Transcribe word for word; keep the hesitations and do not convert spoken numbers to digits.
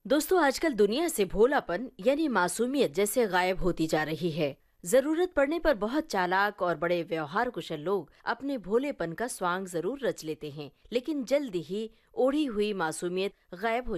दोस्तों, आजकल दुनिया से भोलापन यानी मासूमियत जैसे गायब होती जा रही है। जरूरत पड़ने पर बहुत चालाक और बड़े व्यवहार कुशल लोग अपने भोलेपन का स्वांग जरूर रच लेते हैं, लेकिन जल्दी ही ओढ़ी हुई मासूमियत गायब हो